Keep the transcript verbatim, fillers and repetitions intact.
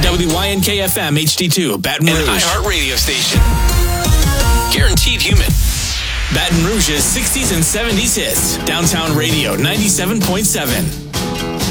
W Y N K F M H D two, Baton Rouge. An iHeart radio station. Guaranteed human. Baton Rouge's sixties and seventies hits. Downtown Radio ninety-seven point seven.